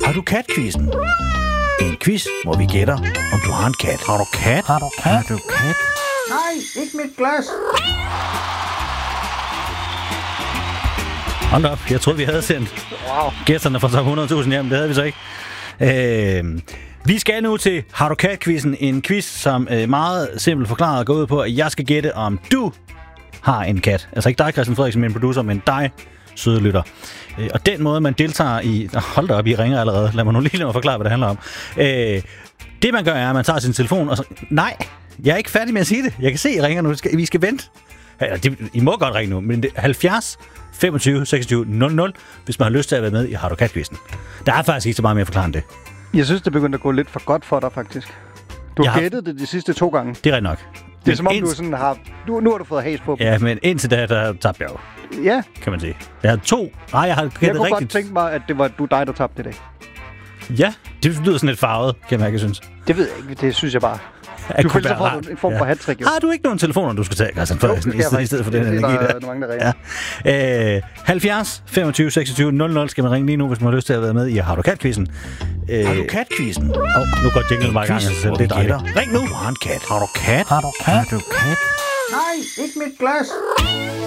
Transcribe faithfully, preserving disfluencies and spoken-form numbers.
Har du kat-quizzen? En quiz, hvor vi gætter, om du har en kat. Har du kat? Har du kat? Har du kat? Nej, ikke mit glas. Hold op, jeg troede, vi havde sendt Wow. gæsterne fra top hundrede tusind hjem. Det havde vi så ikke. Øh, vi skal nu til Har du kat-quizzen. En quiz, som øh, meget simpelt forklaret går ud på, at jeg skal gætte, om du har en kat. Altså ikke dig, Christian Frederiksen, min producer, men dig, søde lytter. Øh, og den måde, man deltager i... Hold da op, I ringer allerede. Lad mig nu lige lade mig forklare, hvad det handler om. Øh, det, man gør, er, at man tager sin telefon og så... Nej, jeg er ikke færdig med at sige det. Jeg kan se, I ringer nu. Vi skal vente. Ja, det, I må godt ringe nu, men det er halvfjerds femogtyve seksogtyve nul nul, hvis man har lyst til at være med i Har du kat-quizzen. Der er faktisk ikke så meget mere at forklare end det. Jeg synes, det begyndte at gå lidt for godt for dig, faktisk. Du har har... gættet det de sidste to gange. Det er rigtigt nok. Det er Men som om, ind... du sådan har... Nu, nu har du fået has på dem. Ja, men indtil da, der tabte jeg jo, Ja. kan man sige. Jeg har to... Nej, jeg har gættet Jeg kunne rigtigt. godt tænke mig, at det var du dig, der tabte i dag. Ja, det lyder sådan lidt farvet, kan jeg mærke, synes. Det ved jeg ikke. Det synes jeg bare. Det Du kunne føler, så være får rart. du en form for hat-trick, jo. Har du ikke nogen telefoner, du skal tage, Christian Frederiksen, i, i stedet for den det, energi der? der? Der er mange, der ringer. Ja. Øh, halvfjerds femogtyve seksogtyve nul nul skal man ringe lige nu, hvis man har lyst til at være med i Har du kat-quizzen. Øh, har du kat-quizzen? Åh, oh, nu går jinglen bare i gang af sig selv. Det er dejligt. Ring nu. Du har en kat. Har du kat? Har du kat? Har du kat? Nej, ikke mit glas.